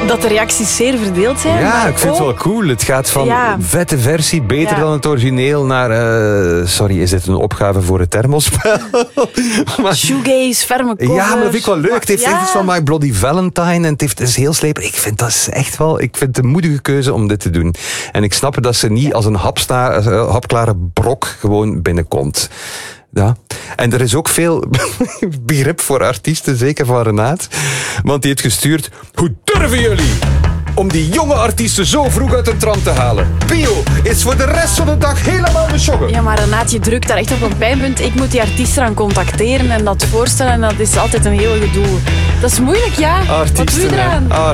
dat de reacties zeer verdeeld zijn. Ja, maar ik vind het wel cool. Het gaat van vette versie, beter dan het origineel, naar... sorry, is dit een opgave voor het thermospel? Shoegaze, ferme covers. Ja, maar dat vind ik wel leuk. Het heeft iets van My Bloody Valentine en het is heel sleperig. Ik vind dat is echt wel... Ik vind het een moedige keuze om dit te doen. En ik snap dat ze niet als een hapklare brok gewoon binnenkomt. Ja. En er is ook veel begrip voor artiesten, zeker van Renaat. Want die heeft gestuurd... Hoe durven jullie om die jonge artiesten zo vroeg uit de tram te halen? Pio is voor de rest van de dag helemaal beschokken. Ja, maar Renaat, je drukt daar echt op een pijnpunt. Ik moet die artiesten dan contacteren en dat voorstellen. En dat is altijd een heel gedoe. Dat is moeilijk, ja. Wat doe je eraan?